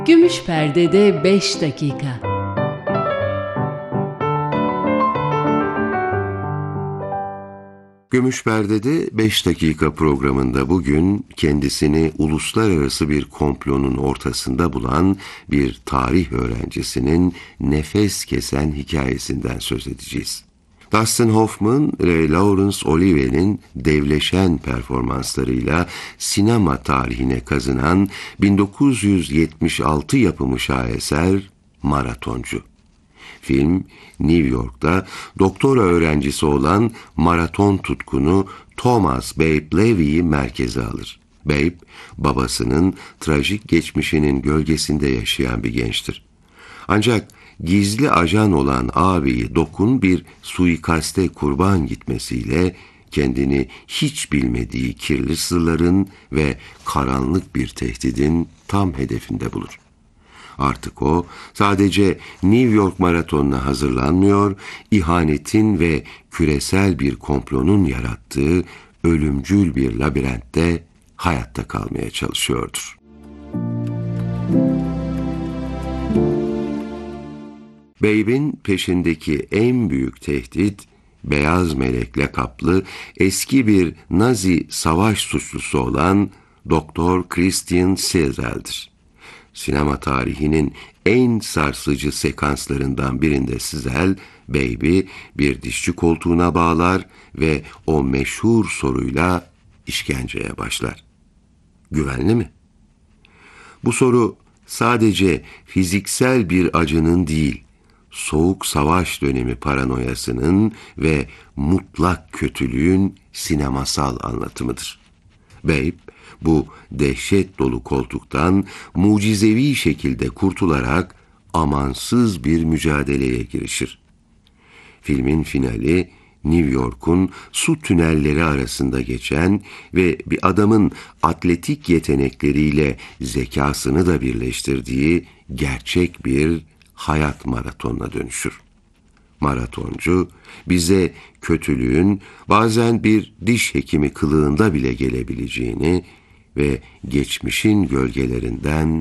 Gümüş Perde'de 5 dakika. Gümüş Perde'de 5 dakika programında bugün kendisini uluslararası bir komplonun ortasında bulan bir tarih öğrencisinin nefes kesen hikayesinden söz edeceğiz. Dustin Hoffman ve Laurence Olivier devleşen performanslarıyla sinema tarihine kazınan 1976 yapımı şaheser Maratoncu. Film, New York'ta doktora öğrencisi olan maraton tutkunu Thomas Babe Levy'yi merkeze alır. Babe, babasının trajik geçmişinin gölgesinde yaşayan bir gençtir. Ancak gizli ajan olan ağabeyi Doc'un bir suikaste kurban gitmesiyle kendini hiç bilmediği kirli sırların ve karanlık bir tehdidin tam hedefinde bulur. Artık o sadece New York Maratonu'na hazırlanmıyor, ihanetin ve küresel bir komplonun yarattığı ölümcül bir labirentte hayatta kalmaya çalışıyordur. Babe'in peşindeki en büyük tehdit, beyaz melekle kaplı eski bir Nazi savaş suçlusu olan Doktor Christian Sizel'dir. Sinema tarihinin en sarsıcı sekanslarından birinde Sizel, Babe'i bir dişçi koltuğuna bağlar ve o meşhur soruyla işkenceye başlar. Güvenli mi? Bu soru sadece fiziksel bir acının değil, soğuk savaş dönemi paranoyasının ve mutlak kötülüğün sinemasal anlatımıdır. Babe, bu dehşet dolu koltuktan mucizevi şekilde kurtularak amansız bir mücadeleye girişir. Filmin finali, New York'un su tünelleri arasında geçen ve bir adamın atletik yetenekleriyle zekasını da birleştirdiği gerçek bir hayat maratonuna dönüşür. Maratoncu, bize kötülüğün bazen bir diş hekimi kılığında bile gelebileceğini ve geçmişin gölgelerinden